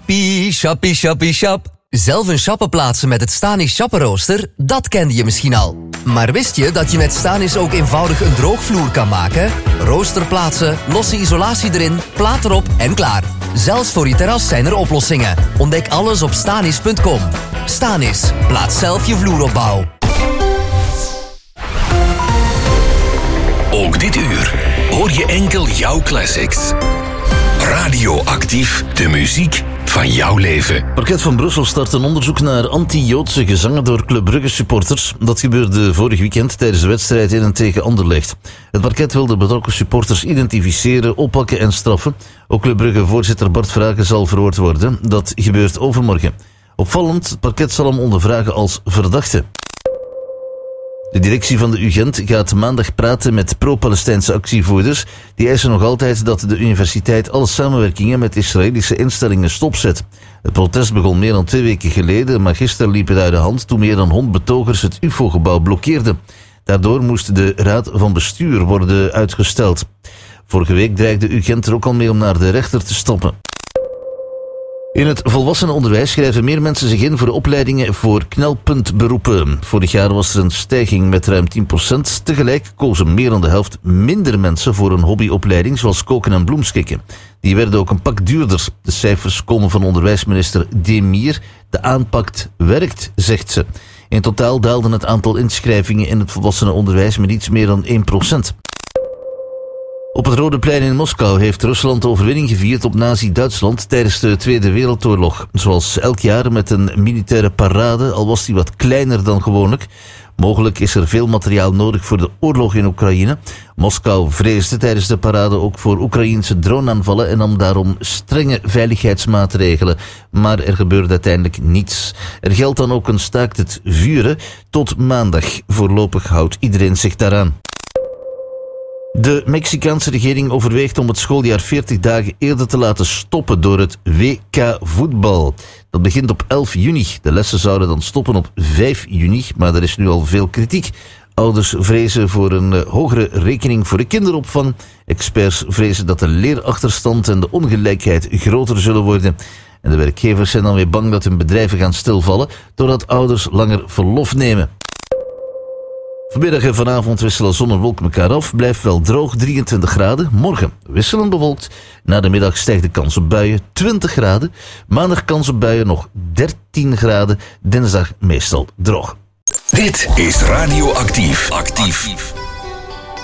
Chappie, chappie, chappie, chap. Zelf een chappen plaatsen met het Stanis chappenrooster, dat kende je misschien al. Maar wist je dat je met Stanis ook eenvoudig een droogvloer kan maken? Rooster plaatsen, losse isolatie erin, plaat erop en klaar. Zelfs voor je terras zijn er oplossingen. Ontdek alles op stanis.com. Stanis, plaats zelf je vloeropbouw. Ook dit uur hoor je enkel jouw classics. Radioactief, de muziek van jouw leven. Parket van Brussel start een onderzoek naar anti-Joodse gezangen door Club Brugge supporters. Dat gebeurde vorig weekend tijdens de wedstrijd in en tegen Anderlecht. Het parket wil de betrokken supporters identificeren, oppakken en straffen. Ook Club Brugge voorzitter Bart Vragen zal verhoord worden. Dat gebeurt overmorgen. Opvallend, het parket zal hem ondervragen als verdachte. De directie van de UGent gaat maandag praten met pro-Palestijnse actievoerders. Die eisen nog altijd dat de universiteit alle samenwerkingen met Israëlische instellingen stopzet. Het protest begon meer dan 2 weken geleden, maar gisteren liep het uit de hand toen meer dan 100 betogers het UFO-gebouw blokkeerden. Daardoor moest de raad van bestuur worden uitgesteld. Vorige week dreigde UGent er ook al mee om naar de rechter te stappen. In het volwassenenonderwijs schrijven meer mensen zich in voor de opleidingen voor knelpuntberoepen. Vorig jaar was er een stijging met ruim 10%. Tegelijk kozen meer dan de helft minder mensen voor een hobbyopleiding zoals koken en bloemschikken. Die werden ook een pak duurder. De cijfers komen van onderwijsminister Demir. De aanpak werkt, zegt ze. In totaal daalde het aantal inschrijvingen in het volwassenenonderwijs met iets meer dan 1%. Op het Rode Plein in Moskou heeft Rusland de overwinning gevierd op Nazi-Duitsland tijdens de Tweede Wereldoorlog. Zoals elk jaar met een militaire parade, al was die wat kleiner dan gewoonlijk. Mogelijk is er veel materiaal nodig voor de oorlog in Oekraïne. Moskou vreesde tijdens de parade ook voor Oekraïense droneaanvallen en nam daarom strenge veiligheidsmaatregelen. Maar er gebeurde uiteindelijk niets. Er geldt dan ook een staakt het vuren tot maandag. Voorlopig houdt iedereen zich daaraan. De Mexicaanse regering overweegt om het schooljaar 40 dagen eerder te laten stoppen door het WK voetbal. Dat begint op 11 juni. De lessen zouden dan stoppen op 5 juni, maar er is nu al veel kritiek. Ouders vrezen voor een hogere rekening voor de kinderopvang. Experts vrezen dat de leerachterstand en de ongelijkheid groter zullen worden. En de werkgevers zijn dan weer bang dat hun bedrijven gaan stilvallen, doordat ouders langer verlof nemen. Vanmiddag en vanavond wisselen zon en wolk elkaar af. Blijft wel droog, 23 graden. Morgen wisselend bewolkt. Na de middag stijgt de kans op buien, 20 graden. Maandag kans op buien, nog 13 graden. Dinsdag meestal droog. Dit is Radioactief. Actief.